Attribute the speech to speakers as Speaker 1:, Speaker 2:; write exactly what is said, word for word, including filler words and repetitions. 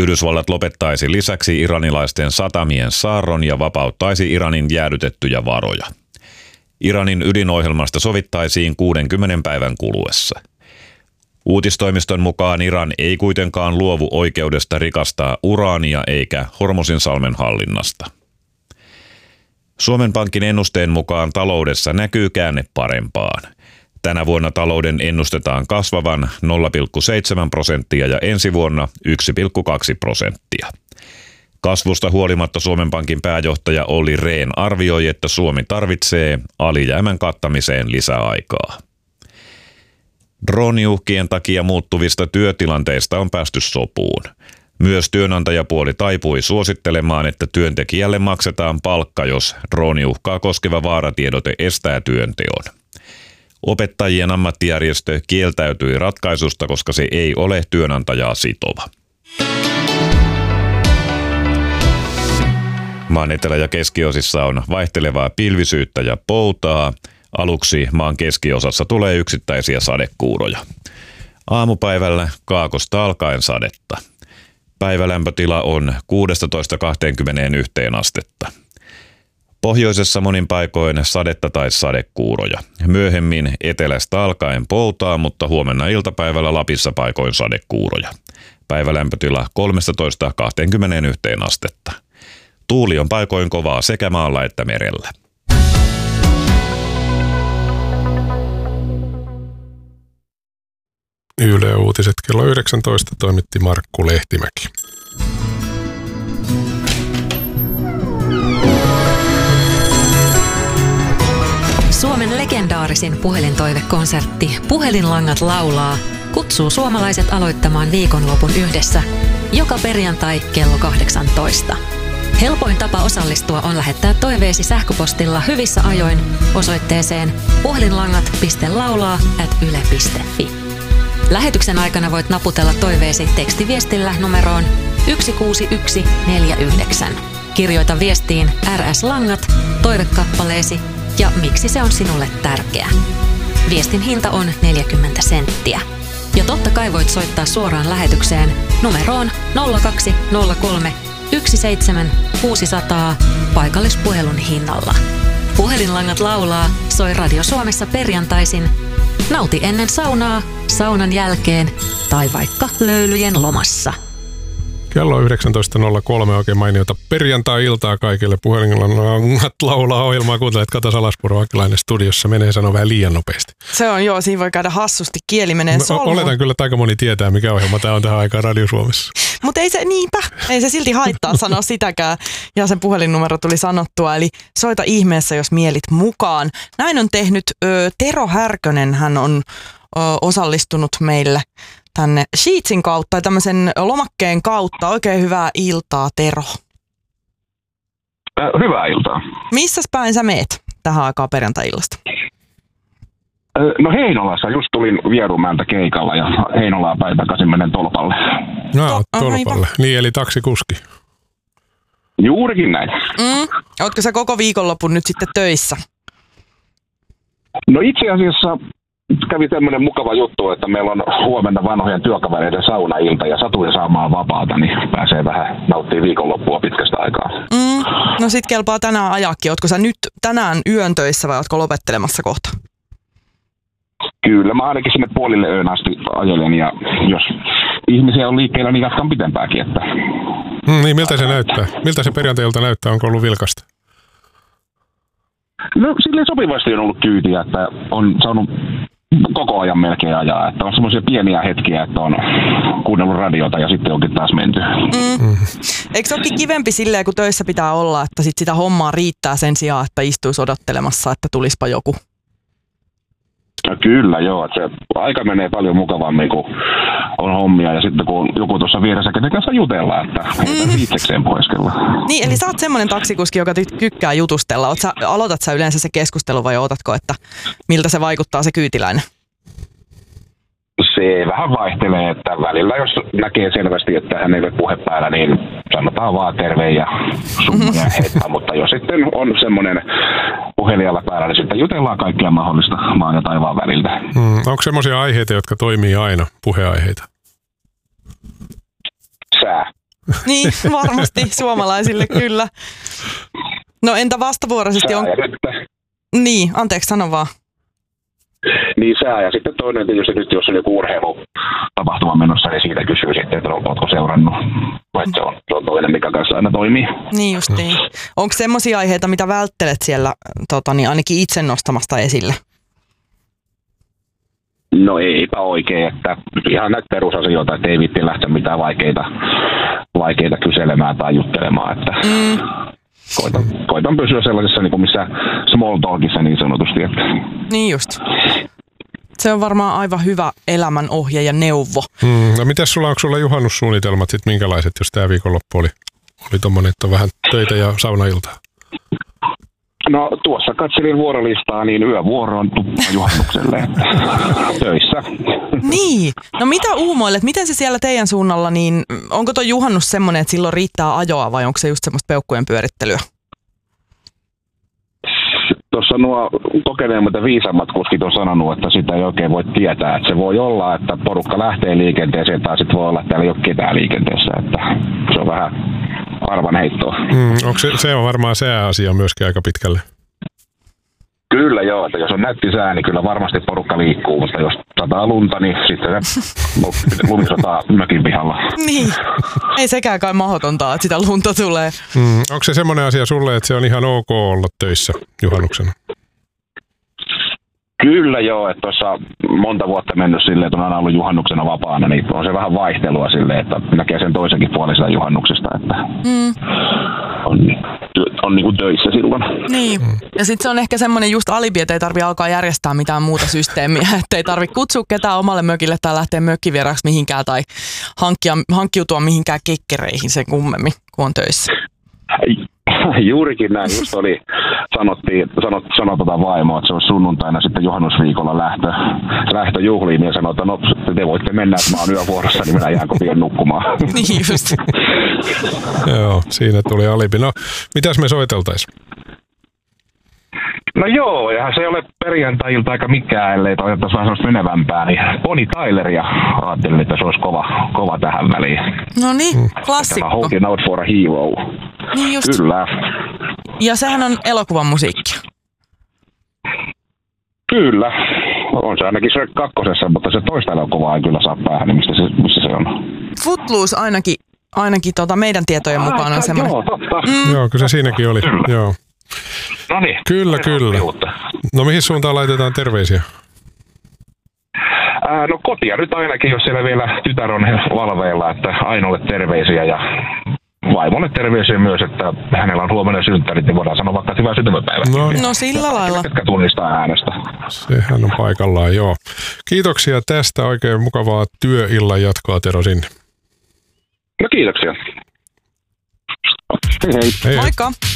Speaker 1: Yhdysvallat lopettaisi lisäksi iranilaisten satamien saarron ja vapauttaisi Iranin jäädytettyjä varoja. Iranin ydinohjelmasta sovittaisiin kuudenkymmenen päivän kuluessa. Uutistoimiston mukaan Iran ei kuitenkaan luovu oikeudesta rikastaa uraania eikä Hormuzinsalmen hallinnasta. Suomen Pankin ennusteen mukaan taloudessa näkyy käänne parempaan. Tänä vuonna talouden ennustetaan kasvavan nolla pilkku seitsemän prosenttia ja ensi vuonna yksi pilkku kaksi prosenttia. Kasvusta huolimatta Suomen Pankin pääjohtaja Olli Rehn arvioi, että Suomi tarvitsee alijäämän kattamiseen lisäaikaa. Drooniuhkien takia muuttuvista työtilanteista on päästy sopuun. Myös työnantajapuoli taipui suosittelemaan, että työntekijälle maksetaan palkka, jos drooniuhkaa koskeva vaaratiedote estää työnteon. Opettajien ammattijärjestö kieltäytyi ratkaisusta, koska se ei ole työnantajaa sitova. Maan etelä- ja keskiosissa on vaihtelevaa pilvisyyttä ja poutaa. Aluksi maan keskiosassa tulee yksittäisiä sadekuuroja. Aamupäivällä kaakosta alkaen sadetta. Päivälämpötila on kuusitoista kaksikymmentäyksi astetta. Pohjoisessa monin paikoin sadetta tai sadekuuroja. Myöhemmin etelästä alkaen poutaa, mutta huomenna iltapäivällä Lapissa paikoin sadekuuroja. Päivälämpötila kolmetoista kaksikymmentäyksi astetta. Tuuli on paikoin kovaa sekä maalla että merellä.
Speaker 2: Yle Uutiset kello yhdeksäntoista toimitti Markku Lehtimäki.
Speaker 3: Suomen legendaarisin puhelintoivekonsertti Puhelinlangat laulaa kutsuu suomalaiset aloittamaan viikonlopun yhdessä joka perjantai kello kahdeksantoista. Helpoin tapa osallistua on lähettää toiveesi sähköpostilla hyvissä ajoin osoitteeseen puhelinlangat piste laulaa ät yle piste fi. Lähetyksen aikana voit naputella toiveesi tekstiviestillä numeroon yksi kuusi yksi neljä yhdeksän. Kirjoita viestiin R S-langat, toivekappaleesi ja miksi se on sinulle tärkeä. Viestin hinta on neljäkymmentä senttiä. Ja totta kai voit soittaa suoraan lähetykseen numeroon nolla kaksi nolla kolme yksi seitsemän kuusi nolla nolla paikallispuhelun hinnalla. Puhelinlangat laulaa soi Radio Suomessa perjantaisin. Nauti ennen saunaa, saunan jälkeen tai vaikka löylyjen lomassa.
Speaker 2: Kello yhdeksäntoista nolla kolme, oikein mainiota perjantai-iltaa kaikille. Puhelinlangat laulaa ohjelmaa. Kuuntelet Kata Salaspuro Akilainen studiossa. Menee sanoa vähän liian nopeasti.
Speaker 4: Se on joo, siinä voi käydä hassusti. Kieli menee solmuun.
Speaker 2: Oletan kyllä, että aika moni tietää, mikä ohjelma tämä on tähän aikaan Radio Suomessa.
Speaker 4: Mutta ei se, niinpä, ei se silti haittaa sanoa sitäkään. Ja sen puhelinnumero tuli sanottua, eli soita ihmeessä, jos mielit mukaan. Näin on tehnyt ö, Tero Härkönen, hän on ö, osallistunut meille tänne Sheetsin kautta tai tämmöisen lomakkeen kautta. Oikein hyvää iltaa, Tero.
Speaker 5: Hyvää iltaa.
Speaker 4: Missäs päin sä meet tähän aikaan perjantai-illasta?
Speaker 5: No Heinolassa. Just tulin Vierumäeltä keikalla ja Heinolaa päin takaisin menen Tolpalle.
Speaker 2: No,
Speaker 4: To-
Speaker 2: Tolpalle. Niin, eli taksikuski.
Speaker 5: Juurikin näin.
Speaker 4: Mm. Ootko sä koko viikonlopun nyt sitten töissä?
Speaker 5: No itse asiassa kävi tämmöinen mukava juttu, että meillä on huomenna vanhojen työkavereiden saunailta ja satuin saamaan vapaata, niin pääsee vähän nauttimaan viikonloppua pitkästä aikaa.
Speaker 4: Mm. No sit kelpaa tänään ajakin. Ootko sä nyt tänään yön töissä vai ootko lopettelemassa kohta?
Speaker 5: Kyllä, mä ainakin sinne puolille yön asti ajelen ja jos ihmisiä on liikkeellä, niin jatkan pitempääkin. Että...
Speaker 2: Mm, niin, miltä se näyttää? Miltä se perjantai-ilta näyttää? Onko ollut vilkasta?
Speaker 5: No silleen sopivasti on ollut kyytiä, että on saanut koko ajan melkein ajaa. Että on semmoisia pieniä hetkiä, että on kuunnellut radiota ja sitten onkin taas menty.
Speaker 4: Mm. Mm. Eikö se olekin kivempi silleen, kun töissä pitää olla, että sit sitä hommaa riittää sen sijaan, että istuisi odottelemassa, että tulispa joku?
Speaker 5: No kyllä, joo. Että se aika menee paljon mukavammin, kun on hommia ja sitten kun joku tuossa vieressä, kenen kanssa jutellaan, että mm. itsekseen pohdiskella.
Speaker 4: Niin, eli sä oot semmoinen taksikuski, joka tykkää jutustella. Oot sä, aloitat sä yleensä se keskustelu vai ootatko, että miltä se vaikuttaa se kyytiläinen?
Speaker 5: Se vähän vaihtelee, että välillä jos näkee selvästi, että hän ei ole puhe päällä, niin sanotaan vaan terve ja summa ja heippa. Mutta jos sitten on semmoinen puhelijalla päällä, niin sitten jutellaan kaikkea mahdollista maan ja taivaan väliltä.
Speaker 2: Mm, onko semmoisia aiheita, jotka toimii aina, puheaiheita?
Speaker 5: Sää.
Speaker 4: Niin, varmasti suomalaisille kyllä. No entä vastavuoroisesti on... Niin, anteeksi, sano vaan.
Speaker 5: Niin sää, ja sitten toinen tietysti nyt, jos on joku urheilutapahtuma menossa, niin siitä kysyy sitten, että oletko seurannut. Se on, se on toinen, mikä kanssa aina toimii.
Speaker 4: Niin justiin. Onko semmoisia aiheita, mitä välttelet siellä tota, niin ainakin itse nostamasta esille?
Speaker 5: No eipä oikein, että ihan näitä perusasioita, että ei viitti lähteä mitään vaikeita, vaikeita kyselemään tai juttelemaan. Että mm. koitan, koitan pysyä sellaisessa, niin kuin missä small talkissa niin sanotusti. Että.
Speaker 4: Niin just. Se on varmaan aivan hyvä elämänohje ja neuvo.
Speaker 2: Mm, no mitäs sulla, onko sulla juhannussuunnitelmat sitten minkälaiset, jos tämä viikonloppu oli, oli tommonen, että on vähän töitä ja saunailtaa?
Speaker 5: No tuossa katselin vuorolistaa, niin yövuoro on tuppaa juhannukselle töissä.
Speaker 4: Niin, no mitä uumoilet? Miten se siellä teidän suunnalla, niin onko tuo juhannus semmoinen, että silloin riittää ajoa vai onko se just semmoista peukkujen pyörittelyä?
Speaker 5: Tuossa nuo kokeneemmat ja viisaammat kuskit on sanonut, että sitä ei oikein voi tietää. Että se voi olla, että porukka lähtee liikenteeseen tai sitten voi olla, että täällä ei ole ketään liikenteessä. Että se on vähän arvan heittoa.
Speaker 2: Mm, onko se, se on varmaan sääasia myöskin aika pitkälle?
Speaker 5: Kyllä joo, että jos on nätti sää, niin kyllä varmasti porukka liikkuu, mutta jos sataa lunta, niin sitten se lumi sataa mökin pihalla.
Speaker 4: Niin, ei sekään kai mahdotonta, että sitä lunta tulee.
Speaker 2: Mm, onko se semmoinen asia sulle, että se on ihan ok olla töissä juhannuksena?
Speaker 5: Kyllä joo, että tuossa monta vuotta mennyt silleen, että on aina ollut juhannuksena vapaana, niin on se vähän vaihtelua silleen, että näkee sen toisenkin puolen sitä juhannuksesta, että mm. on, on niin kuin töissä silloin.
Speaker 4: Niin, ja sitten se on ehkä semmoinen just alibi, että ei tarvitse alkaa järjestää mitään muuta systeemiä, että ei tarvitse kutsua ketään omalle mökille tai lähteä mökkivieraaksi mihinkään tai hankkia, hankkiutua mihinkään kekkereihin sen kummemmin, kun on töissä.
Speaker 5: Juurikin näin, just oli, sanottiin, sanot, sanot tota vaimoa, että se on sunnuntaina sitten juhannusviikolla lähtö, lähtöjuhliin ja sanoi, että no te voitte mennä, että mä oon yövuorossa, niin minä jään kotiin nukkumaan.
Speaker 4: Niin just.
Speaker 2: Joo, siinä tuli alibi. No, mitäs me soiteltais?
Speaker 5: No joo, ja se ei ole perjantai-ilta aika mikään, ellei toivottaisi vähän sellaista menevämpää, niin Bonnie Tyler, ja ajattelin, että se olisi kova, kova tähän väliin.
Speaker 4: No niin, klassikko.
Speaker 5: Holding out for a hero.
Speaker 4: Niin just.
Speaker 5: Kyllä.
Speaker 4: Ja sehän on elokuvan musiikkia.
Speaker 5: Kyllä. On se ainakin Shrek kakkosessa, mutta se toista elokuvaa ei kyllä saa päähän, niin mistä se, missä se on.
Speaker 4: Footloose ainakin, ainakin tota meidän tietojen
Speaker 5: Ai,
Speaker 4: mukaan on semmoinen.
Speaker 5: Joo, totta.
Speaker 2: Mm. Joo, kyllä se siinäkin oli.
Speaker 5: Kyllä.
Speaker 2: Joo.
Speaker 5: No niin.
Speaker 2: Kyllä, kyllä. No mihin suuntaan laitetaan terveisiä?
Speaker 5: Ää, no kotia nyt ainakin, jos siellä vielä tytär on valveilla, että Ainolle terveisiä ja vaimolle terveisiä myös, että hänellä on huomenna synttärit, niin voidaan sanoa vaikka hyvää syntymäpäivää.
Speaker 4: No, no sillä lailla.
Speaker 5: Ketkä tunnistaa äänestä.
Speaker 2: Sehän on paikallaan, joo. Kiitoksia tästä. Oikein mukavaa työillan jatkoa, Tero, sinne.
Speaker 5: No kiitoksia. Hei hei.
Speaker 4: hei. Moikka.